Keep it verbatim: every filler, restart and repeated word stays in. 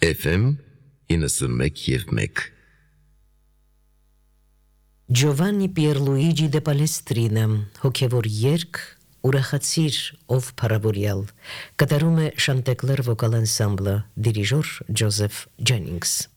Էֆ էմ իննսունմեկ և մեկ Giovanni Pierluigi de Palestrina, հոգևոր երգ, ուրախացիր ով փառավորյալ, կատարում է Շանտեկլեր վոկալ անսամբլը, դիրիժոր Ջոզեֆ Ջենինգս։